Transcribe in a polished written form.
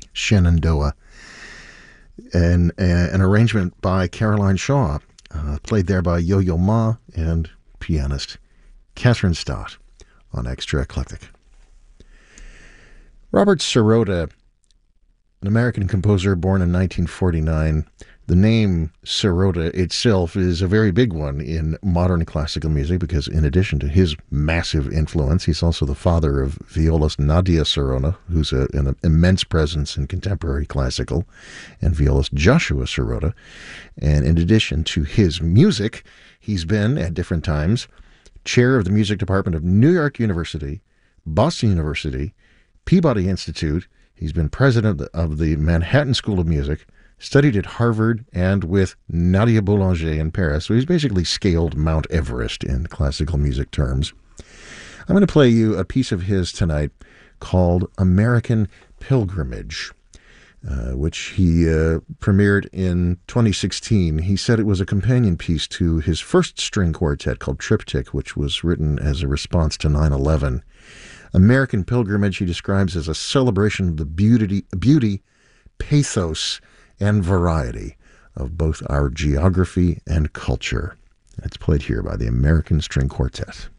Shenandoah, and an arrangement by Caroline Shaw, played there by Yo-Yo Ma and pianist Catherine Stott on Extra Eclectic. Robert Sirota, an American composer born in 1949. The name Sirota itself is a very big one in modern classical music because in addition to his massive influence, he's also the father of violist Nadia Sirota, who's an immense presence in contemporary classical, and violist Joshua Sirota. And in addition to his music, he's been, at different times, chair of the music department of New York University, Boston University, Peabody Institute. He's been president of the Manhattan School of Music, studied at Harvard and with Nadia Boulanger in Paris. So he's basically scaled Mount Everest in classical music terms. I'm going to play you a piece of his tonight called American Pilgrimage, which he premiered in 2016. He said it was a companion piece to his first string quartet called Triptych, which was written as a response to 9/11. American Pilgrimage he describes as a celebration of the beauty, pathos, and variety of both our geography and culture. It's played here by the American String Quartet.